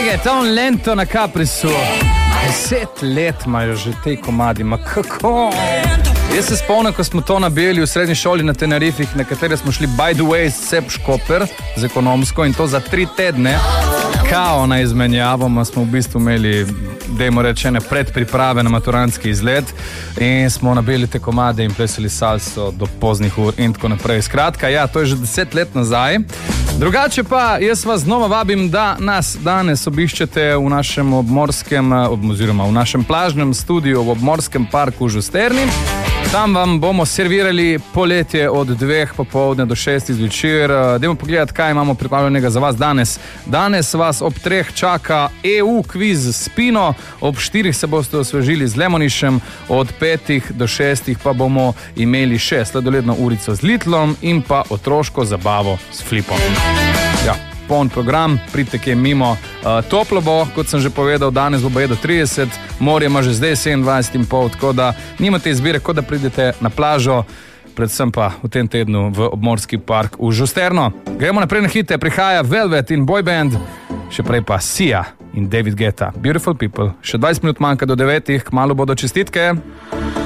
Reggaeton lento na Caprisu. 10 let imajo že te komadi, ma kako? Jaz se spomnim, ko smo to nabili v srednji šoli na Tenerifih, na katere smo šli by the way s Sepškoper, z ekonomsko, in to za 3 tedne. Kao na izmenjavo, smo v bistvu imeli, dajmo rečene, predpriprave na maturantski izlet in smo nabili te komade in plesali salso do poznih ur in tako naprej. Skratka, ja, to je že 10 let nazaj. Drugače pa, jaz vas znova vabim, da nas danes obiščete v našem obmorskem, oziroma v našem plažnem studiu v obmorskem parku v Žusterni. Tam vam bomo servirali poletje od 2 popoldne do 6 zvečer. Dajmo pogledati, kaj imamo pripravljenega za vas danes. Danes vas ob 3 čaka EU kviz s Pino, ob 4 se boste osvežili z Lemonišem, od 5 do 6 pa bomo imeli še sladoledno urico z Lidlom in pa otroško zabavo s Flipom. Ja, poln program, pridite kje mimo. Toplo bo, kot sem že povedal, danes bo do 30, morje ima že zdaj 27,5, tako da nimate izbire, kot da pridete na plažo, predvsem pa v tem tednu v obmorski park v Žusterno. Gremo naprej na hite, prihaja Velvet in Boyband, še prej pa Sia in David Guetta. Beautiful People, še 20 minut manjka do 9, kmalu bodo čestitke.